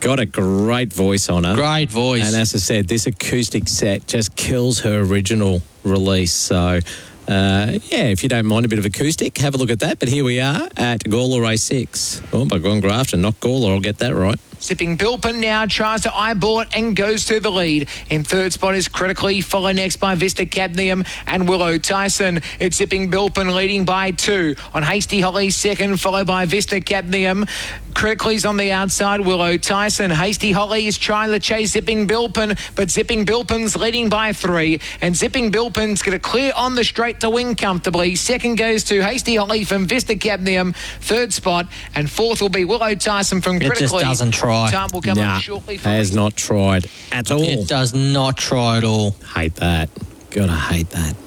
got a great voice on her. Great voice. And as I said, this acoustic set just kills her original release. So, if you don't mind a bit of acoustic, have a look at that. But here we are at Gawler Race 6. Oh, by Gone Grafton, not Gawler. I'll get that right. Zipping Bilpin now tries to eyeball it and goes to the lead. In third spot is Critically, followed next by Vista Cadmium and Willow Tyson. It's Zipping Bilpin leading by 2. On Hasty Holly second, followed by Vista Cadmium. Critically's on the outside, Willow Tyson. Hasty Holly is trying to chase Zipping Bilpin, but Zipping Bilpin's leading by 3. And Zipping Bilpin's going to clear on the straight to win comfortably. Second goes to Hasty Holly from Vista Cadmium. Third spot. And fourth will be Willow Tyson from Critically. It just doesn't try. Time will come up shortly. Has not tried at all. It does not try at all. Hate that. Gotta hate that.